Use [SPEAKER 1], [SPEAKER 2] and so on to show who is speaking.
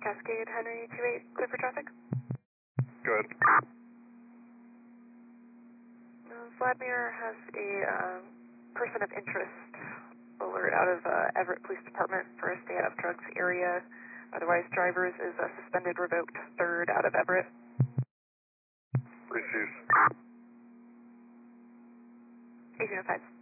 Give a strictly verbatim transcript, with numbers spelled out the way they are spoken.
[SPEAKER 1] Cascade, Henry two eight, clear for traffic.
[SPEAKER 2] Good.
[SPEAKER 1] Uh, Vladimir has a um, person of interest alert out of uh, Everett Police Department for a stay out of drugs area. Otherwise, drivers is uh, suspended, revoked, third out of Everett.
[SPEAKER 2] Received.
[SPEAKER 1] eighteen oh five.